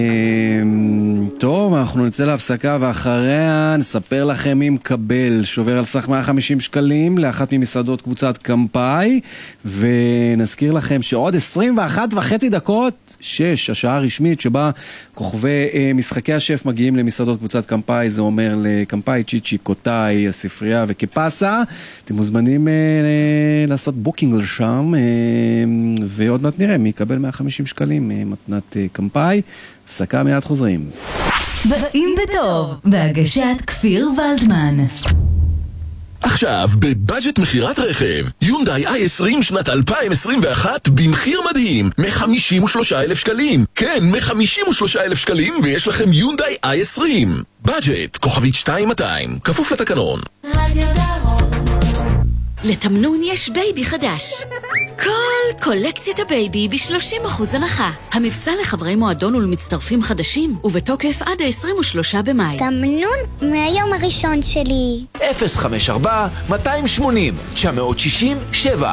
טוב, אנחנו נצא להפסקה ואחריה נספר לכם מי מקבל שובר על סך 150 שקלים לאחת ממסעדות קבוצת קמפאי, ונזכיר לכם שעוד 21.5 דקות 6, השעה הרשמית שבה כוכבי משחקי השף מגיעים למסעדות קבוצת קמפאי, זה אומר לקמפאי, צ'יצ'י, קוטאי, הספרייה וקפסה. אתם מוזמנים לעשות בוקינג לשם, ועוד מעט נראה מי יקבל 150 שקלים מתנת קמפאי. הפסקה, מיד חוזרים. באים בטוב, בהגשת כפיר ולדמן. עכשיו, בבאג'ט מחירת רכב, יונדאי i20 שנת 2021 במחיר מדהים, מ-53,000 שקלים. כן, מ-53,000 שקלים, ויש לכם יונדאי i20. באג'ט, כוכבית 2200, כפוף לתקנון. רדיו דרום. לתמנון יש בייבי חדש. כל קולקציית הבייבי ב-30% הנחה. המבצע לחברי מועדון ולמצטרפים חדשים, ובתוקף עד ה-23 במאי. תמנון מהיום הראשון שלי. 054-280-960-7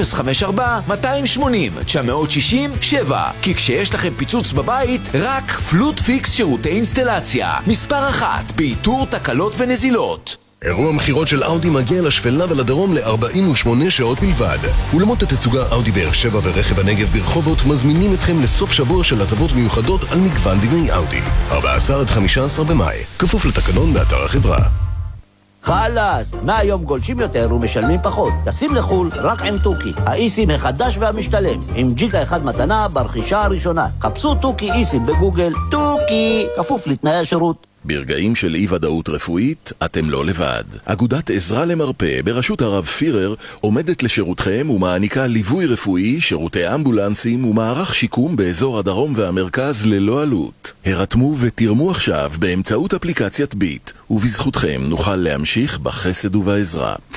054-280-960-7 כי כשיש לכם פיצוץ בבית, רק פלוט פיקס שירותי אינסטלציה. מספר 1 באיתור תקלות ונזילות. אירוע מחירות של אאודי מגיע לשפלה ולדרום ל-48 שעות בלבד. אולמות התצוגה אאודי באר שבע ורכב הנגב ברחובות מזמינים אתכם לסוף שבוע של הטבות מיוחדות על מגוון בימי אאודי. 14 עד 15 במאי, כפוף לתקנון באתר החברה. חלאס, מהיום גולשים יותר ומשלמים פחות. טסים לחול רק עם טוקי, האיסים החדש והמשתלם, עם ג'יגה אחד מתנה ברכישה הראשונה. חפשו טוקי איסים בגוגל. טוקי, כפוף לתנאי השירות. ברגעים של אי-ודאות רפואית, אתם לא לבד. אגודת עזרה למרפא בראשות הרב פירר עומדת לשירותכם ומעניקה ליווי רפואי, שירותי אמבולנסים ומערך שיקום באזור הדרום והמרכז ללא עלות. הרתמו ותרמו עכשיו באמצעות אפליקציית ביט, ובזכותכם נוכל להמשיך בחסד ובעזרה.